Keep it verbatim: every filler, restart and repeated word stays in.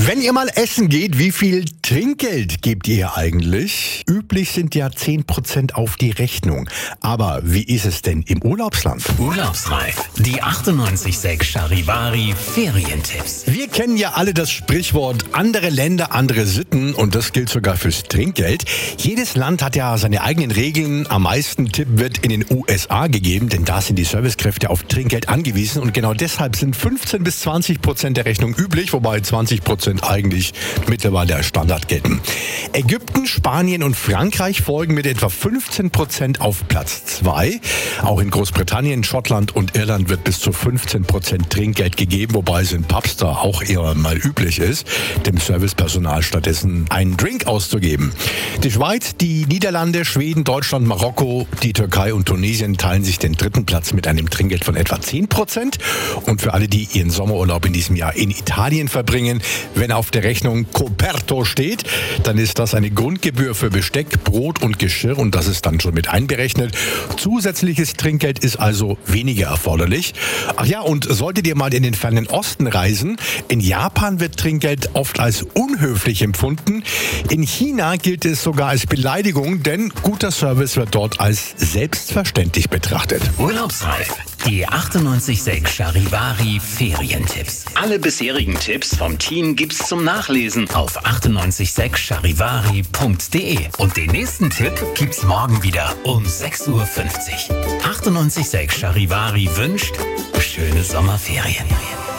Wenn ihr mal essen geht, wie viel Trinkgeld gebt ihr eigentlich? Üblich sind ja zehn Prozent auf die Rechnung. Aber wie ist es denn im Urlaubsland? Urlaubsreif. Die achtundneunzig Komma sechs Charivari Ferientipps. Wir kennen ja alle das Sprichwort andere Länder, andere Sitten und das gilt sogar fürs Trinkgeld. Jedes Land hat ja seine eigenen Regeln. Am meisten Tipp wird in den U S A gegeben, denn da sind die Servicekräfte auf Trinkgeld angewiesen und genau deshalb sind fünfzehn bis zwanzig Prozent der Rechnung üblich, wobei zwanzig Prozent eigentlich mittlerweile als Standard gelten. Ägypten, Spanien und Frankreich folgen mit etwa fünfzehn Prozent auf Platz zwei. Auch in Großbritannien, Schottland und Irland wird bis zu fünfzehn Prozent Trinkgeld gegeben, wobei es in Pubs da auch eher mal üblich ist, dem Servicepersonal stattdessen einen Drink auszugeben. Die Schweiz, die Niederlande, Schweden, Deutschland, Marokko, die Türkei und Tunesien teilen sich den dritten Platz mit einem Trinkgeld von etwa zehn Prozent. Und für alle, die ihren Sommerurlaub in diesem Jahr in Italien verbringen, wenn auf der Rechnung Coperto steht, dann ist das eine Grundgebühr für Besteck, Brot und Geschirr und das ist dann schon mit einberechnet. Zusätzliches Trinkgeld ist also weniger erforderlich. Ach ja, und solltet ihr mal in den fernen Osten reisen, in Japan wird Trinkgeld oft als unhöflich empfunden. In China gilt es sogar als Beleidigung, denn guter Service wird dort als selbstverständlich betrachtet. Urlaubsreif. Die achtundneunzig Komma sechs Charivari Ferientipps. Alle bisherigen Tipps vom Team gibt's zum Nachlesen auf achtundneunzig Komma sechs charivari punkt de. Und den nächsten Tipp gibt's morgen wieder um sechs Uhr fünfzig. achtundneunzig Komma sechs Charivari wünscht schöne Sommerferien.